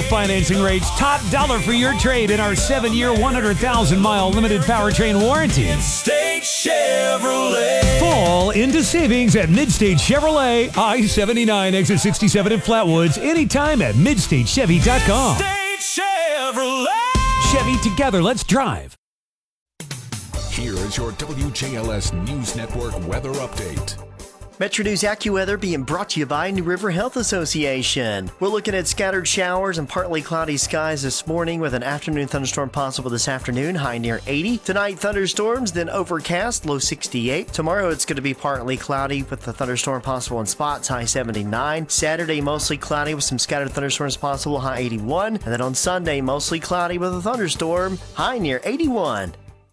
financing rates, top dollar for your trade in our 7-year, 100,000-mile limited powertrain warranty. Midstate Chevrolet. Fall into savings at Midstate Chevrolet, I-79, exit 67 in Flatwoods, anytime at MidstateChevy.com. Midstate Chevrolet. Chevy, together, let's drive. Here is your WJLS News Network weather update. Metro News AccuWeather being brought to you by New River Health Association. We're looking at scattered showers and partly cloudy skies this morning with an afternoon thunderstorm possible this afternoon, high near 80. Tonight, thunderstorms, then overcast, low 68. Tomorrow, it's going to be partly cloudy with a thunderstorm possible in spots, high 79. Saturday, mostly cloudy with some scattered thunderstorms possible, high 81. And then on Sunday, mostly cloudy with a thunderstorm, high near 81.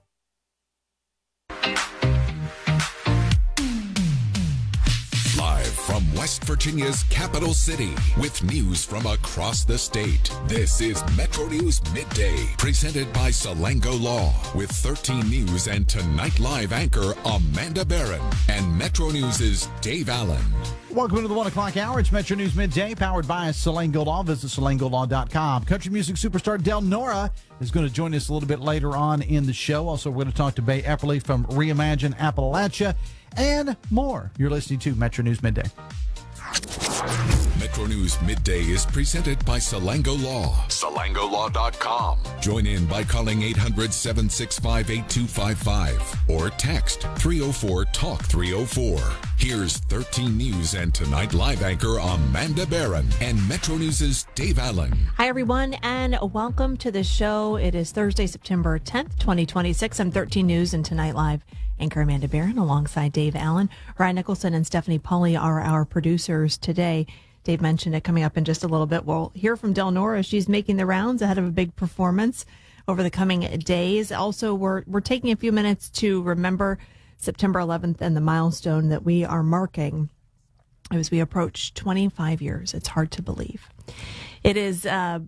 From West Virginia's capital city, with news from across the state, this is Metro News Midday, presented by Salango Law, with 13 News and Tonight Live anchor Amanda Barron and Metro News' Dave Allen. Welcome to the 1 o'clock hour. It's Metro News Midday, powered by Salango Law. Visit salangolaw.com. Country music superstar Del Nora is going to join us a little bit later on in the show. Also, we're going to talk to Bay Epperly from Reimagine Appalachia and more. You're listening to Metro News Midday. Metro News Midday is presented by Salango Law. SalangoLaw.com. Join in by calling 800-765-8255 or text 304-TALK-304. Here's 13 News and Tonight Live anchor Amanda Barron and Metro News' Dave Allen. Hi, everyone, and welcome to the show. It is Thursday, September 10th, 2026. I'm 13 News and Tonight Live anchor Amanda Barron alongside Dave Allen. Ryan Nicholson and Stephanie Pauly are our producers today. Dave mentioned it coming up in just a little bit. We'll hear from Del Nora. She's making the rounds ahead of a big performance over the coming days. Also, we're taking a few minutes to remember September 11th and the milestone that we are marking as we approach 25 years. It's hard to believe. It is not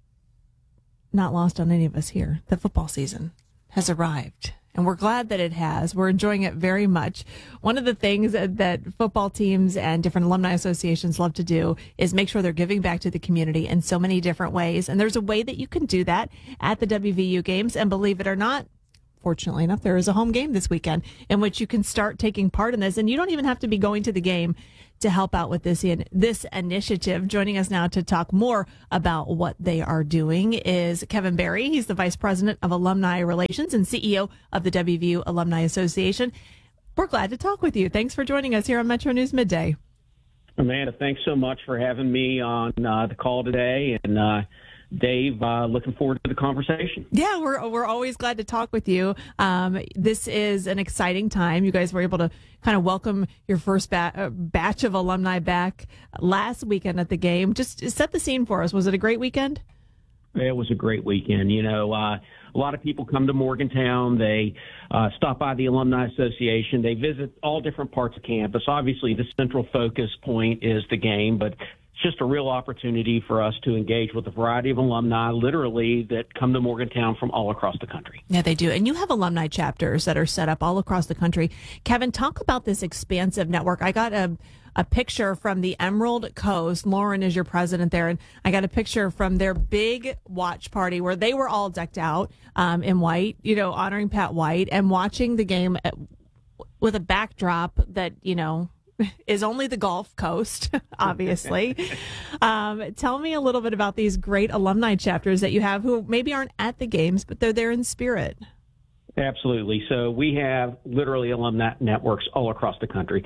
lost on any of us here. The football season has arrived, and we're glad that it has. We're enjoying it very much. One of the things that football teams and different alumni associations love to do is make sure they're giving back to the community in so many different ways. And there's a way that you can do that at the WVU games. And believe it or not, fortunately enough, there is a home game this weekend in which you can start taking part in this. And you don't even have to be going to the game to help out with this initiative. Joining us now to talk more about what they are doing is Kevin Berry. He's the Vice President of Alumni Relations and CEO of the WVU Alumni Association. We're glad to talk with you. Thanks for joining us here on Metro News Midday. Amanda, thanks so much for having me on the call today. And Dave, looking forward to the conversation. Yeah, we're always glad to talk with you. This is an exciting time. You guys were able to kind of welcome your first batch of alumni back last weekend at the game. Just set the scene for us. Was it a great weekend? It was a great weekend. You know, a lot of people come to Morgantown. They stop by the Alumni Association. They visit all different parts of campus. Obviously, the central focus point is the game, but it's just a real opportunity for us to engage with a variety of alumni, literally, that come to Morgantown from all across the country. Yeah, they do. And you have alumni chapters that are set up all across the country. Kevin, talk about this expansive network. I got a picture from the Emerald Coast. Lauren is your president there. And I got a picture from their big watch party where they were all decked out in white, you know, honoring Pat White and watching the game with a backdrop that, you know, is only the Gulf Coast, obviously. Tell me a little bit about these great alumni chapters that you have who maybe aren't at the games, but they're there in spirit. Absolutely. So we have literally alumni networks all across the country,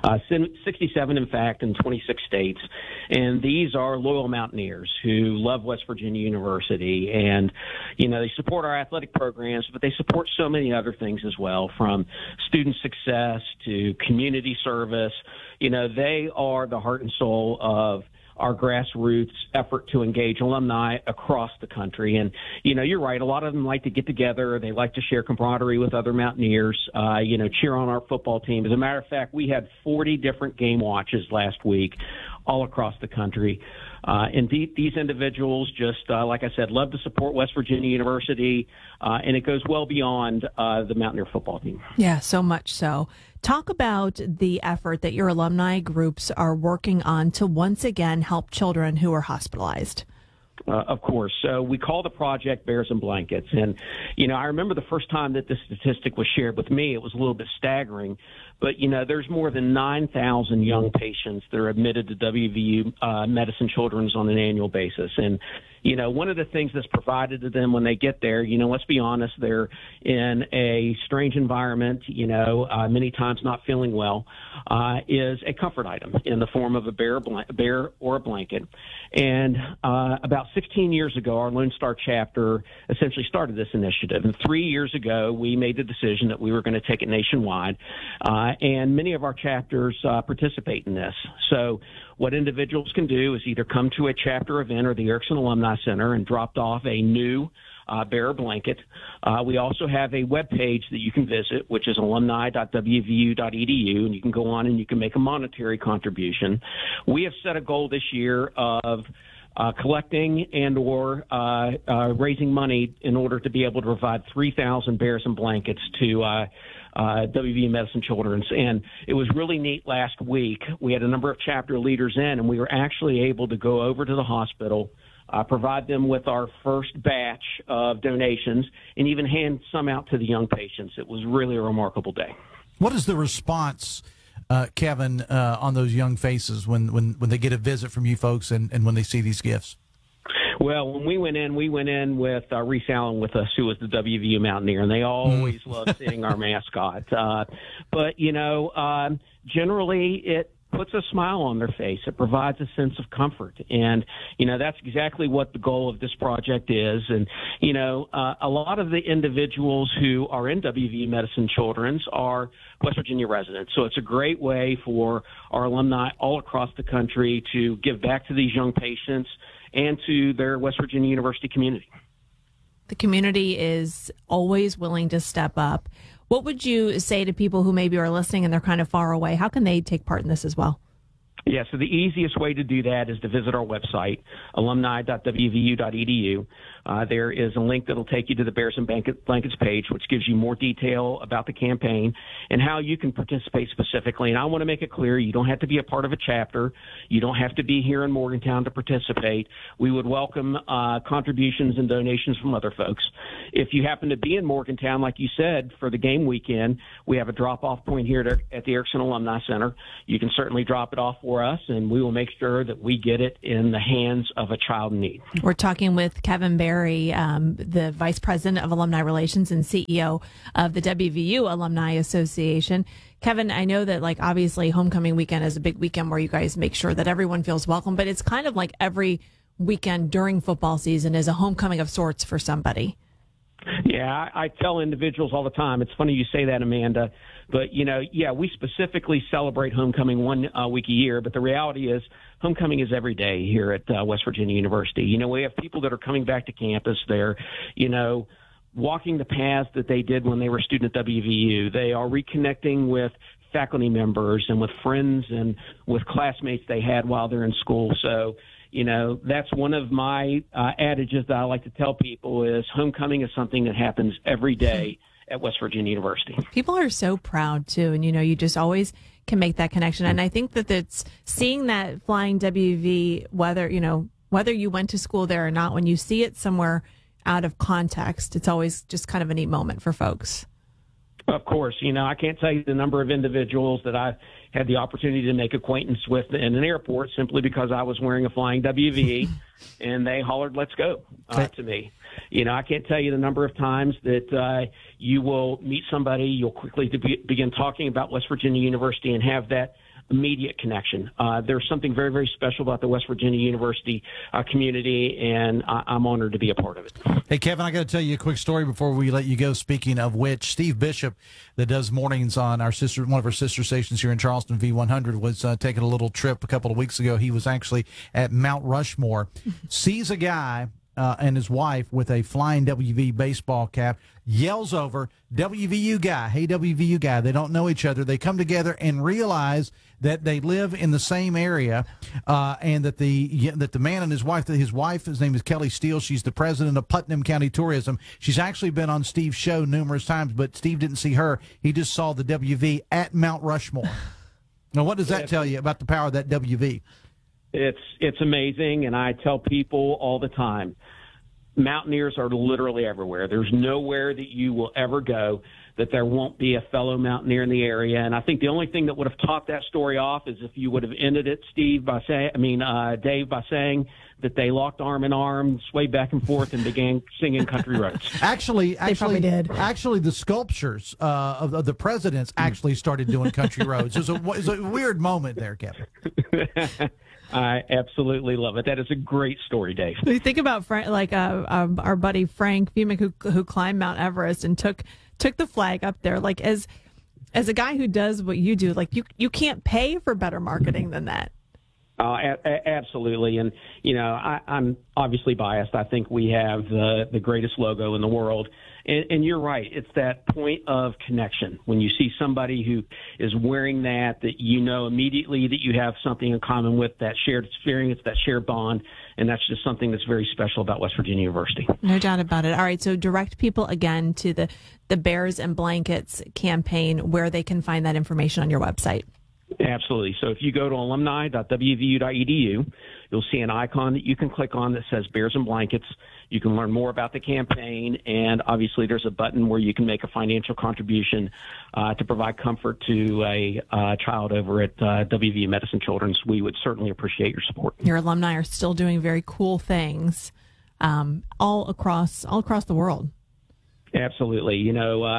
67, in fact, in 26 states. And these are loyal Mountaineers who love West Virginia University. And, you know, they support our athletic programs, but they support so many other things as well, from student success to community service. You know, they are the heart and soul of our grassroots effort to engage alumni across the country. And, you know, you're right. A lot of them like to get together. They like to share camaraderie with other Mountaineers, you know, cheer on our football team. As a matter of fact, we had 40 different game watches last week all across the country. And these individuals just, like I said, love to support West Virginia University, and it goes well beyond the Mountaineer football team. Yeah, so much so. Talk about the effort that your alumni groups are working on to once again help children who are hospitalized. Of course. So we call the project Bears and Blankets. And, I remember the first time that this statistic was shared with me, it was a little bit staggering. But, there's more than 9,000 young patients that are admitted to WVU Medicine Children's on an annual basis. And, one of the things that's provided to them when they get there, let's be honest, they're in a strange environment, many times not feeling well, is a comfort item in the form of a bear or a blanket. And about 16 years ago, our Lone Star chapter essentially started this initiative. And 3 years ago, we made the decision that we were going to take it nationwide. And many of our chapters participate in this. So what individuals can do is either come to a chapter event or the Erickson Alumni Center and drop off a new bear blanket. We also have a web page that you can visit, which is alumni.wvu.edu, and you can go on and you can make a monetary contribution. We have set a goal this year of collecting and or raising money in order to be able to provide 3,000 bears and blankets to WVU Medicine Children's. And it was really neat last week. We had a number of chapter leaders in, and we were actually able to go over to the hospital, provide them with our first batch of donations, and even hand some out to the young patients. It was really a remarkable day. What is the response, Kevin, on those young faces when they get a visit from you folks and when they see these gifts? Well, when we went in with Reese Allen with us, who was the WVU Mountaineer, and they always love seeing our mascot. But, generally it puts a smile on their face. It provides a sense of comfort. And, that's exactly what the goal of this project is. And, a lot of the individuals who are in WVU Medicine Children's are West Virginia residents. So it's a great way for our alumni all across the country to give back to these young patients and to their West Virginia University community. The community is always willing to step up. What would you say to people who maybe are listening and they're kind of far away? How can they take part in this as well? Yeah, so the easiest way to do that is to visit our website, alumni.wvu.edu. There is a link that will take you to the Bears and Blankets page, which gives you more detail about the campaign and how you can participate specifically. And I want to make it clear, you don't have to be a part of a chapter. You don't have to be here in Morgantown to participate. We would welcome contributions and donations from other folks. If you happen to be in Morgantown, like you said, for the game weekend, we have a drop-off point here at the Erickson Alumni Center. You can certainly drop it off for us, and we will make sure that we get it in the hands of a child in need. We're talking with Kevin Berry, the Vice President of Alumni Relations and CEO of the WVU Alumni Association. Kevin, I know that, obviously homecoming weekend is a big weekend where you guys make sure that everyone feels welcome, but it's kind of like every weekend during football season is a homecoming of sorts for somebody. Yeah, I tell individuals all the time, it's funny you say that, Amanda, but, we specifically celebrate homecoming one week a year, but the reality is homecoming is every day here at West Virginia University. We have people that are coming back to campus. They're, walking the paths that they did when they were a student at WVU. They are reconnecting with faculty members and with friends and with classmates they had while they're in school. So, that's one of my adages that I like to tell people is homecoming is something that happens every day at West Virginia University. People are so proud, too. And, you just always can make that connection. And I think that it's seeing that flying WV, whether you went to school there or not, when you see it somewhere out of context, it's always just kind of a neat moment for folks. Of course. I can't tell you the number of individuals that I've had the opportunity to make acquaintance with in an airport simply because I was wearing a flying WV and they hollered, "Let's go," to me. I can't tell you the number of times that you will meet somebody, you'll quickly begin talking about West Virginia University and have that immediate connection. There's something very, very special about the West Virginia University community, and I'm honored to be a part of it. Hey, Kevin, I got to tell you a quick story before we let you go. Speaking of which, Steve Bishop, that does mornings on one of our sister stations here in Charleston, V100, was taking a little trip a couple of weeks ago. He was actually at Mount Rushmore, sees a guy and his wife with a flying WV baseball cap, yells over, "WVU guy, hey, WVU guy." They don't know each other. They come together and realize that they live in the same area, and that the man and his wife, his name is Kelly Steele. She's the president of Putnam County Tourism. She's actually been on Steve's show numerous times, but Steve didn't see her. He just saw the WV at Mount Rushmore. Now, what does that tell you about the power of that WV? It's amazing, and I tell people all the time, Mountaineers are literally everywhere. There's nowhere that you will ever go that there won't be a fellow Mountaineer in the area. And I think the only thing that would have topped that story off is if you would have ended it, Dave, by saying that they locked arm in arm, swayed back and forth, and began singing Country Roads. Actually, probably did. Actually, the sculptures of the presidents actually started doing Country Roads. It was a weird moment there, Kevin. I absolutely love it. That is a great story, Dave. We think about our buddy Frank Fumick, who climbed Mount Everest and took the flag up there. Like as a guy who does what you do, like you can't pay for better marketing than that. Absolutely. And, I'm obviously biased. I think we have the greatest logo in the world. And you're right. It's that point of connection. When you see somebody who is wearing that you know immediately that you have something in common with, that shared experience, that shared bond. And that's just something that's very special about West Virginia University. No doubt about it. All right. So direct people again to the Bears and Blankets campaign, where they can find that information on your website. Absolutely. So if you go to alumni.wvu.edu, you'll see an icon that you can click on that says Bears and Blankets. You can learn more about the campaign, and obviously there's a button where you can make a financial contribution to provide comfort to a child over at WVU Medicine Children's. We would certainly appreciate your support. Your alumni are still doing very cool things all across the world. Absolutely.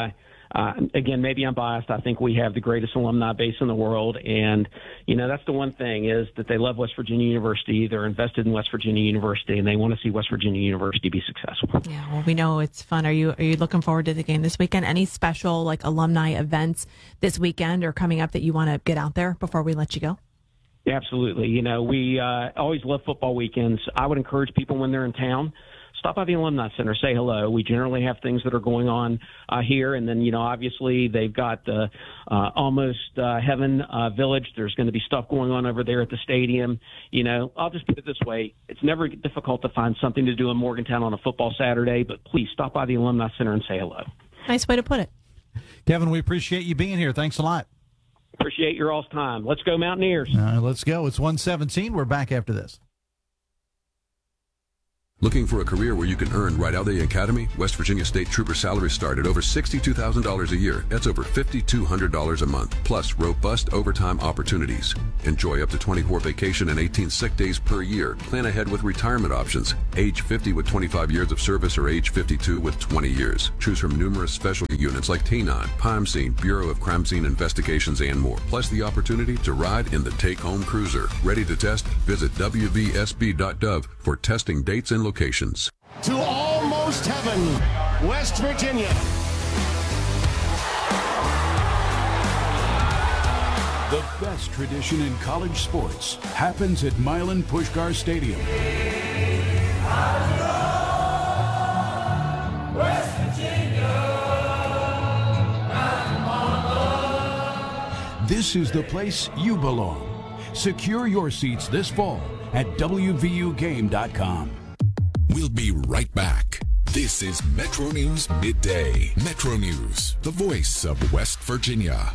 Again, maybe I'm biased. I think we have the greatest alumni base in the world. And, that's the one thing is that they love West Virginia University. They're invested in West Virginia University, and they want to see West Virginia University be successful. Yeah, well, we know it's fun. Are you looking forward to the game this weekend? Any special alumni events this weekend or coming up that you want to get out there before we let you go? Absolutely. We always love football weekends. I would encourage people when they're in town, stop by the Alumni Center, say hello. We generally have things that are going on here. And then, obviously they've got the Almost Heaven Village. There's going to be stuff going on over there at the stadium. I'll just put it this way. It's never difficult to find something to do in Morgantown on a football Saturday, but please stop by the Alumni Center and say hello. Nice way to put it. Kevin, we appreciate you being here. Thanks a lot. Appreciate your all's time. Let's go Mountaineers. Let's go. It's 1:17. We're back after this. Looking for a career where you can earn right out of the academy? West Virginia State Trooper salaries start at over $62,000 a year. That's over $5,200 a month, plus robust overtime opportunities. Enjoy up to 24 vacation and 18 sick days per year. Plan ahead with retirement options. Age 50 with 25 years of service or age 52 with 20 years. Choose from numerous specialty units like T9, Crime Scene, Bureau of Crime Scene Investigations, and more. Plus the opportunity to ride in the take-home cruiser. Ready to test? Visit wvsb.gov for testing dates and locations. To Almost Heaven, West Virginia. The best tradition in college sports happens at Milan Puskar Stadium. West Virginia. This is the place you belong. Secure your seats this fall at WVUGame.com. We'll be right back. This is Metro News Midday. Metro News, the voice of West Virginia.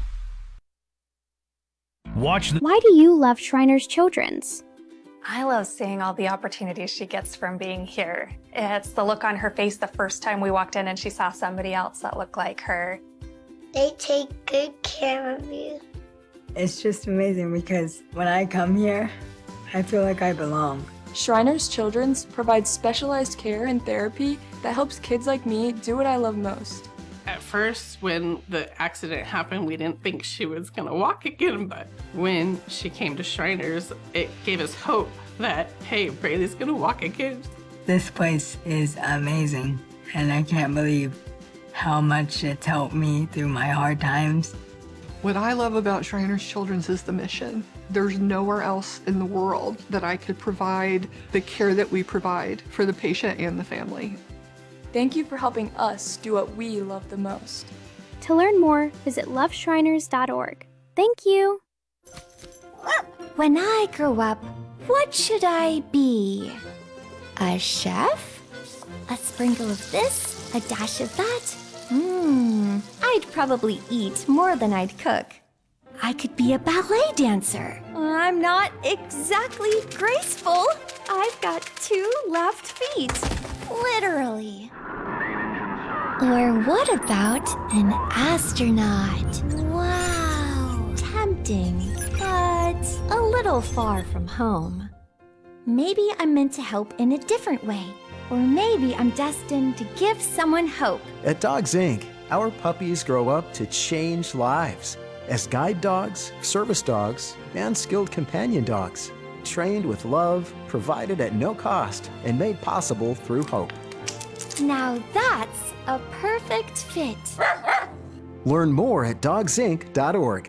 Why do you love Shriners Children's? I love seeing all the opportunities she gets from being here. It's the look on her face the first time we walked in and she saw somebody else that looked like her. They take good care of you. It's just amazing because when I come here, I feel like I belong. Shriners Children's provides specialized care and therapy that helps kids like me do what I love most. At first, when the accident happened, we didn't think she was gonna walk again, but when she came to Shriners, it gave us hope that, hey, Braylee's gonna walk again. This place is amazing, and I can't believe how much it's helped me through my hard times. What I love about Shriners Children's is the mission. There's nowhere else in the world that I could provide the care that we provide for the patient and the family. Thank you for helping us do what we love the most. To learn more, visit loveshriners.org. Thank you. When I grow up, what should I be? A chef? A sprinkle of this, a dash of that? I'd probably eat more than I'd cook. I could be a ballet dancer. I'm not exactly graceful. I've got 2 left feet. Literally. Or what about an astronaut? Wow. Tempting, but a little far from home. Maybe I'm meant to help in a different way. Or maybe I'm destined to give someone hope. At Dogs Inc., our puppies grow up to change lives as guide dogs, service dogs, and skilled companion dogs, trained with love, provided at no cost, and made possible through hope. Now that's a perfect fit. Learn more at dogsinc.org.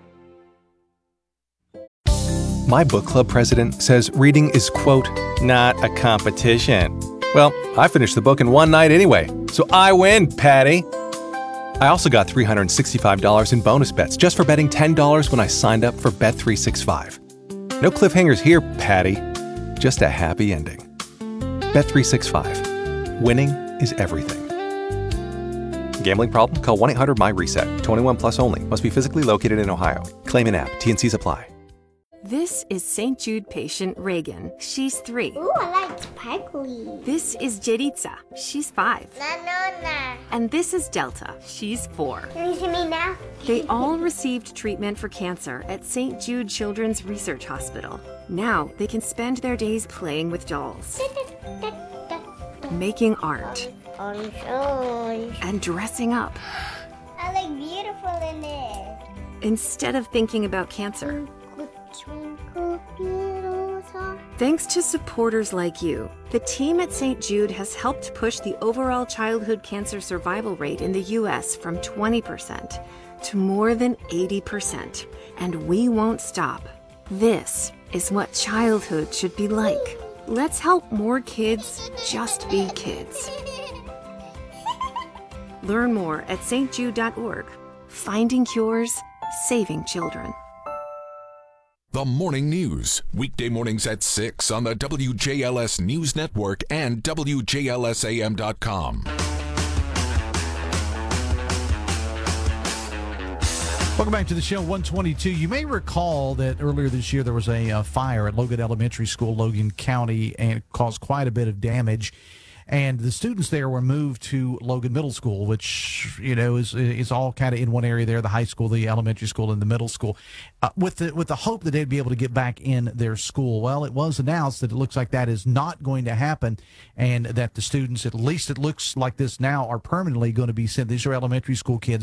My book club president says reading is, quote, not a competition. Well, I finished the book in one night anyway, so I win, Patty. I also got $365 in bonus bets just for betting $10 when I signed up for Bet365. No cliffhangers here, Patty. Just a happy ending. Bet365. Winning is everything. Gambling problem? Call 1-800-MY-RESET. 21 plus only. Must be physically located in Ohio. Claim in app. T&Cs apply. This is St. Jude patient Reagan. She's 3. Ooh, I like sparkly. This is Jeritza. She's 5. Nanona. And this is Delta. She's 4. Can you see me now? They all received treatment for cancer at St. Jude Children's Research Hospital. Now they can spend their days playing with dolls, making art, and dressing up. I look beautiful in it. Instead of thinking about cancer. Thanks to supporters like you, the team at St. Jude has helped push the overall childhood cancer survival rate in the U.S. from 20% to more than 80%. And we won't stop. This is what childhood should be like. Let's help more kids just be kids. Learn more at stjude.org. Finding cures, saving children. The Morning News, weekday mornings at 6 on the WJLS News Network and WJLSAM.com. Welcome back to the show, 122. You may recall that earlier this year there was a fire at Logan Elementary School, Logan County, and it caused quite a bit of damage. And the students there were moved to Logan Middle School, which, you know, is all kind of in one area there, the high school, the elementary school, and the middle school, with the hope that they'd be able to get back in their school. Well, it was announced that it looks like that is not going to happen, and that the students, at least it looks like this now, are permanently going to be sent. These are elementary school kids.